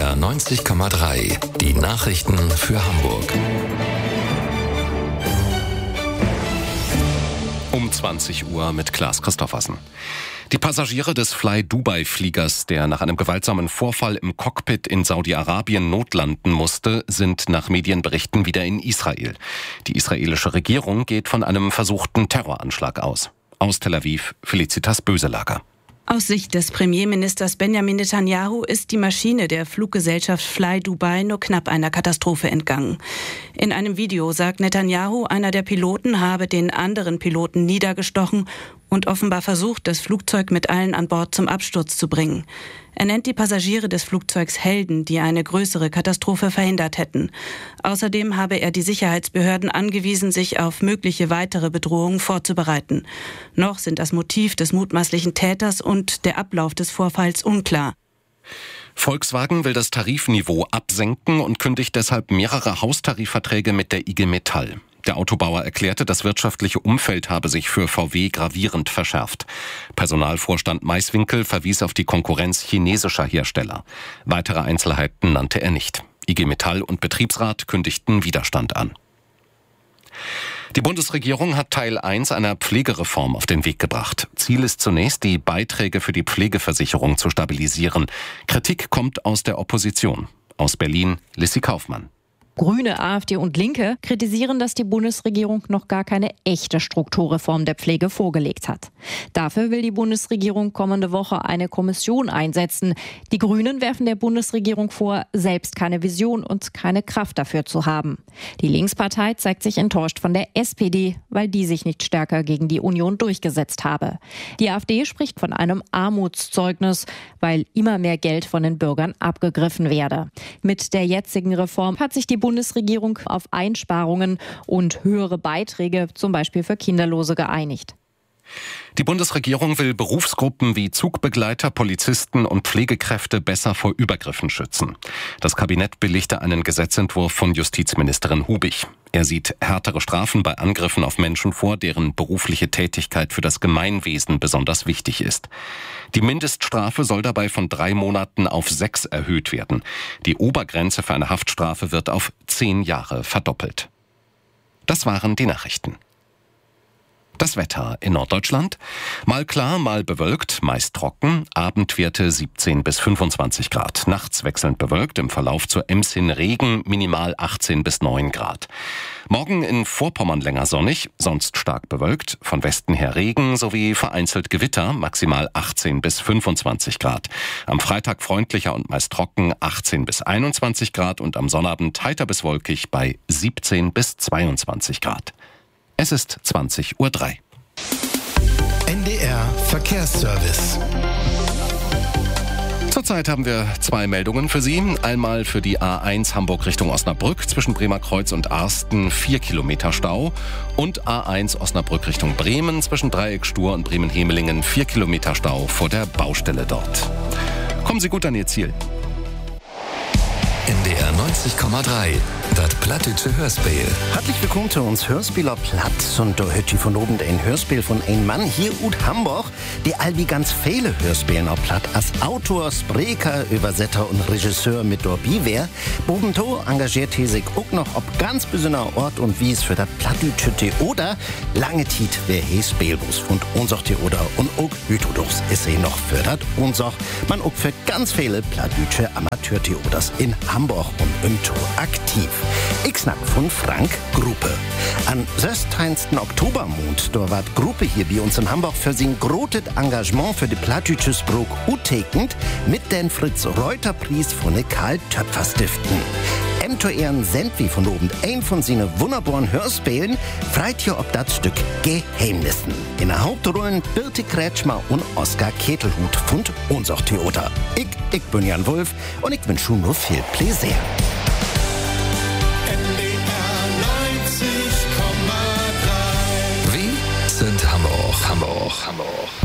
NDR 90,3. Die Nachrichten für Hamburg. Um 20 Uhr mit Klaas Christoffersen. Die Passagiere des Fly-Dubai-Fliegers, der nach einem gewaltsamen Vorfall im Cockpit in Saudi-Arabien notlanden musste, sind nach Medienberichten wieder in Israel. Die israelische Regierung geht von einem versuchten Terroranschlag aus. Aus Tel Aviv, Felicitas Böselager. Aus Sicht des Premierministers Benjamin Netanyahu ist die Maschine der Fluggesellschaft Fly Dubai nur knapp einer Katastrophe entgangen. In einem Video sagt Netanyahu, einer der Piloten habe den anderen Piloten niedergestochen und offenbar versucht, das Flugzeug mit allen an Bord zum Absturz zu bringen. Er nennt die Passagiere des Flugzeugs Helden, die eine größere Katastrophe verhindert hätten. Außerdem habe er die Sicherheitsbehörden angewiesen, sich auf mögliche weitere Bedrohungen vorzubereiten. Noch sind das Motiv des mutmaßlichen Täters und der Ablauf des Vorfalls unklar. Volkswagen will das Tarifniveau absenken und kündigt deshalb mehrere Haustarifverträge mit der IG Metall. Der Autobauer erklärte, das wirtschaftliche Umfeld habe sich für VW gravierend verschärft. Personalvorstand Maiswinkel verwies auf die Konkurrenz chinesischer Hersteller. Weitere Einzelheiten nannte er nicht. IG Metall und Betriebsrat kündigten Widerstand an. Die Bundesregierung hat Teil 1 einer Pflegereform auf den Weg gebracht. Ziel ist zunächst, die Beiträge für die Pflegeversicherung zu stabilisieren. Kritik kommt aus der Opposition. Aus Berlin, Lissy Kaufmann. Grüne, AfD und Linke kritisieren, dass die Bundesregierung noch gar keine echte Strukturreform der Pflege vorgelegt hat. Dafür will die Bundesregierung kommende Woche eine Kommission einsetzen. Die Grünen werfen der Bundesregierung vor, selbst keine Vision und keine Kraft dafür zu haben. Die Linkspartei zeigt sich enttäuscht von der SPD, weil die sich nicht stärker gegen die Union durchgesetzt habe. Die AfD spricht von einem Armutszeugnis, weil immer mehr Geld von den Bürgern abgegriffen werde. Mit der jetzigen Reform hat sich die Bundesregierung auf Einsparungen und höhere Beiträge, zum Beispiel für Kinderlose, geeinigt. Die Bundesregierung will Berufsgruppen wie Zugbegleiter, Polizisten und Pflegekräfte besser vor Übergriffen schützen. Das Kabinett billigte einen Gesetzentwurf von Justizministerin Hubig. Er sieht härtere Strafen bei Angriffen auf Menschen vor, deren berufliche Tätigkeit für das Gemeinwesen besonders wichtig ist. Die Mindeststrafe soll dabei von 3 Monaten auf 6 erhöht werden. Die Obergrenze für eine Haftstrafe wird auf 10 Jahre verdoppelt. Das waren die Nachrichten. Das Wetter in Norddeutschland. Mal klar, mal bewölkt, meist trocken. Abendwerte 17 bis 25 Grad. Nachts wechselnd bewölkt, im Verlauf zur Ems hin Regen, minimal 18 bis 9 Grad. Morgen in Vorpommern länger sonnig, sonst stark bewölkt. Von Westen her Regen sowie vereinzelt Gewitter, maximal 18 bis 25 Grad. Am Freitag freundlicher und meist trocken, 18 bis 21 Grad. Und am Sonnabend heiter bis wolkig bei 17 bis 22 Grad. Es ist 20:03 Uhr. NDR Verkehrsservice. Zurzeit haben wir 2 Meldungen für Sie. Einmal für die A1 Hamburg Richtung Osnabrück zwischen Bremerkreuz und Arsten 4 Kilometer Stau. Und A1 Osnabrück Richtung Bremen zwischen Dreieck Stur und Bremen-Hemelingen 4 Kilometer Stau vor der Baustelle dort. Kommen Sie gut an Ihr Ziel. NDR 90,3. Das Plattdeutsche Hörspiel. Herzlich willkommen zu uns Hörspieler Platz. Und da hört ihr von oben ein Hörspiel von einem Mann hier ut Hamburg, der all wie ganz viele Hörspielen auf Platt als Autor, Sprecher, Übersetzer und Regisseur mit dabei wär. Bobento engagiert er sich auch noch ob ganz besonderer Ort und Wies für das Plattdeutsche Theater. Lange Zeit wär he Spielbus von unser Theater und auch Hütodurchs ist er noch fördert und so man auch für ganz viele Plattdeutsche Amateurtheaters in Hamburg und im Tor aktiv. Ich snack von Frank Gruppe. Am 16. Oktobermond, da war Gruppe hier bei uns in Hamburg für sein großes Engagement für die plattdeutsche Sprache uttekend mit den Fritz-Reuter-Preis von den Karl-Töpfer-Stiften. To Ehren sind wie von oben ein von seinen wunderbaren Hörspielen, freit hier ob das Stück Geheimnissen. In der Hauptrollen Birte Kretschmer und Oskar Ketelhut von unser Theater. Ich bin Jan Wulff und ich wünsche nur viel Pläsier. Wir sind Hamburg.